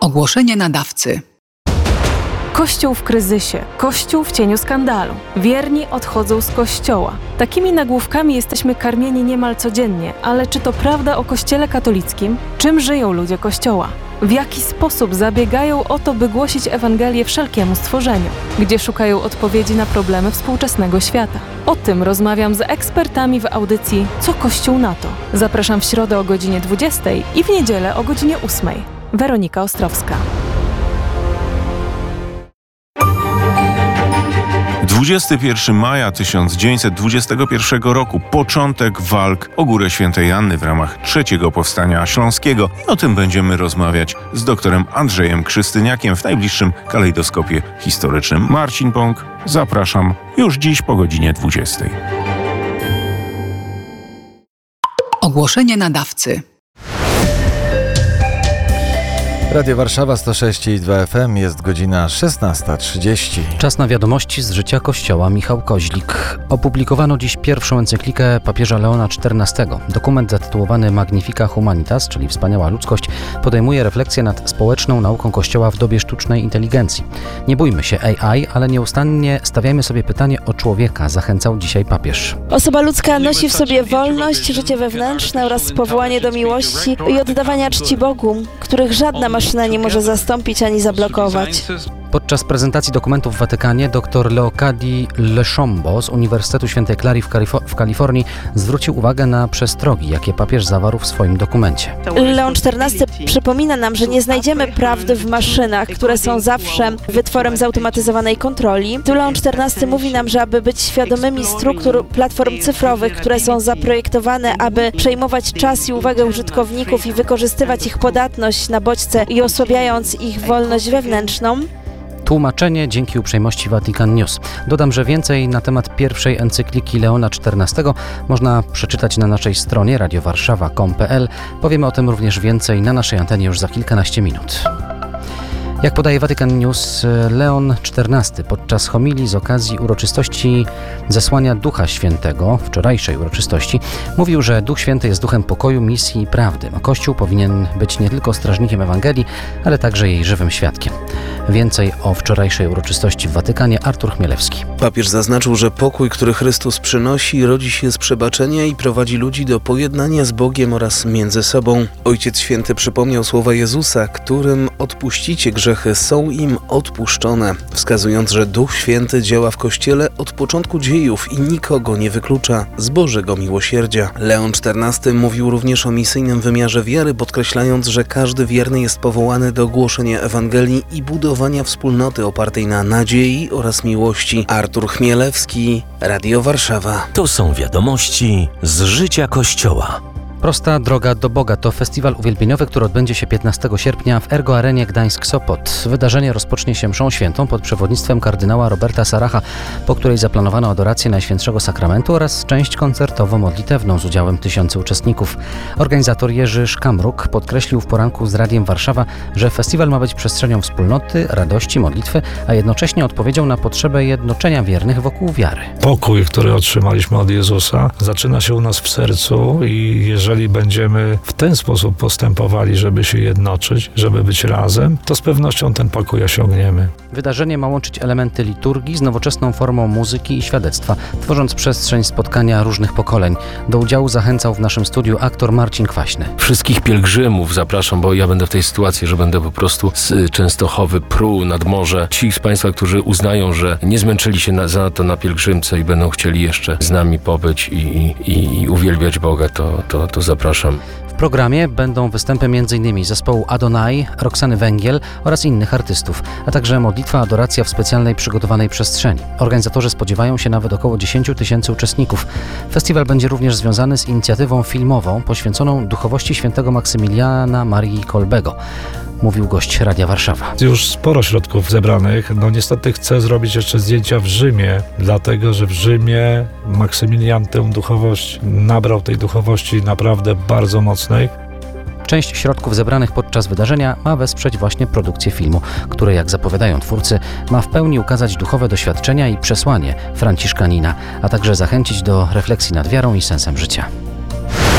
Ogłoszenie nadawcy. Kościół w kryzysie, Kościół w cieniu skandalu. Wierni odchodzą z Kościoła. Takimi nagłówkami jesteśmy karmieni niemal codziennie, ale czy to prawda o Kościele katolickim? Czym żyją ludzie Kościoła? W jaki sposób zabiegają o to, by głosić Ewangelię wszelkiemu stworzeniu? Gdzie szukają odpowiedzi na problemy współczesnego świata? O tym rozmawiam z ekspertami w audycji Co Kościół na to? Zapraszam w środę o godzinie 20 i w niedzielę o godzinie 8. Weronika Ostrowska. 21 maja 1921 roku, początek walk o Górę Świętej Anny w ramach III Powstania Śląskiego. I o tym będziemy rozmawiać z doktorem Andrzejem Krzystyniakiem w najbliższym kalejdoskopie historycznym. Marcin Pąk, zapraszam już dziś po godzinie 20. Ogłoszenie nadawcy. Radio Warszawa 106,2 FM, jest godzina 16:30. Czas na wiadomości z życia Kościoła. Michał Koźlik. Opublikowano dziś pierwszą encyklikę papieża Leona XIV. Dokument zatytułowany Magnifica Humanitas, czyli Wspaniała Ludzkość, podejmuje refleksję nad społeczną nauką Kościoła w dobie sztucznej inteligencji. Nie bójmy się AI, ale nieustannie stawiajmy sobie pytanie o człowieka, zachęcał dzisiaj papież. Osoba ludzka nosi w sobie wolność, życie wewnętrzne oraz powołanie do miłości i oddawania czci Bogu, których żadna maszyna nie może zastąpić ani zablokować. Podczas prezentacji dokumentów w Watykanie dr Leocadie Leszombo z Uniwersytetu Świętej Klary w Kalifornii zwrócił uwagę na przestrogi, jakie papież zawarł w swoim dokumencie. Leon XIV przypomina nam, że nie znajdziemy prawdy w maszynach, które są zawsze wytworem zautomatyzowanej kontroli. Tu Leon XIV mówi nam, że aby być świadomymi struktur platform cyfrowych, które są zaprojektowane, aby przejmować czas i uwagę użytkowników i wykorzystywać ich podatność na bodźce i osłabiając ich wolność wewnętrzną. Tłumaczenie dzięki uprzejmości Vatican News. Dodam, że więcej na temat pierwszej encykliki Leona XIV można przeczytać na naszej stronie radiowarszawa.com.pl. Powiemy o tym również więcej na naszej antenie już za kilkanaście minut. Jak podaje Vatican News, Leon XIV podczas homilii z okazji uroczystości zesłania Ducha Świętego, wczorajszej uroczystości, mówił, że Duch Święty jest duchem pokoju, misji i prawdy. Kościół powinien być nie tylko strażnikiem Ewangelii, ale także jej żywym świadkiem. Więcej o wczorajszej uroczystości w Watykanie Artur Chmielewski. Papież zaznaczył, że pokój, który Chrystus przynosi, rodzi się z przebaczenia i prowadzi ludzi do pojednania z Bogiem oraz między sobą. Ojciec Święty przypomniał słowa Jezusa, którym odpuścicie grzechy, są im odpuszczone, wskazując, że Duch Święty działa w Kościele od początku dziejów i nikogo nie wyklucza z Bożego miłosierdzia. Leon XIV mówił również o misyjnym wymiarze wiary, podkreślając, że każdy wierny jest powołany do głoszenia Ewangelii i budowania wspólnoty opartej na nadziei oraz miłości. Artur Chmielewski, Radio Warszawa. To są wiadomości z życia Kościoła. Prosta droga do Boga to festiwal uwielbieniowy, który odbędzie się 15 sierpnia w Ergo Arenie Gdańsk-Sopot. Wydarzenie rozpocznie się mszą świętą pod przewodnictwem kardynała Roberta Saracha, po której zaplanowano adorację Najświętszego Sakramentu oraz część koncertowo-modlitewną z udziałem 1000 uczestników. Organizator Jerzy Szkamruk podkreślił w poranku z Radiem Warszawa, że festiwal ma być przestrzenią wspólnoty, radości, modlitwy, a jednocześnie odpowiedzią na potrzebę jednoczenia wiernych wokół wiary. Pokój, który otrzymaliśmy od Jezusa, zaczyna się u nas w sercu i jeżeli będziemy w ten sposób postępowali, żeby się jednoczyć, żeby być razem, to z pewnością ten pokój osiągniemy. Wydarzenie ma łączyć elementy liturgii z nowoczesną formą muzyki i świadectwa, tworząc przestrzeń spotkania różnych pokoleń. Do udziału zachęcał w naszym studiu aktor Marcin Kwaśny. Wszystkich pielgrzymów zapraszam, bo ja będę w tej sytuacji, że będę po prostu z Częstochowy pruł nad morze. Ci z Państwa, którzy uznają, że nie zmęczyli się zanadto na pielgrzymce i będą chcieli jeszcze z nami pobyć i uwielbiać Boga, to zapraszam. W programie będą występy m.in. zespołu Adonai, Roxany Węgiel oraz innych artystów, a także modlitwa, adoracja w specjalnej przygotowanej przestrzeni. Organizatorzy spodziewają się nawet około 10 000 uczestników. Festiwal będzie również związany z inicjatywą filmową poświęconą duchowości świętego Maksymiliana Marii Kolbego. Mówił gość Radia Warszawa. Już sporo środków zebranych. Niestety chcę zrobić jeszcze zdjęcia w Rzymie, dlatego że w Rzymie Maksymilian tę duchowość nabrał, tej duchowości naprawdę bardzo mocnej. Część środków zebranych podczas wydarzenia ma wesprzeć właśnie produkcję filmu, który, jak zapowiadają twórcy, ma w pełni ukazać duchowe doświadczenia i przesłanie franciszkanina, a także zachęcić do refleksji nad wiarą i sensem życia.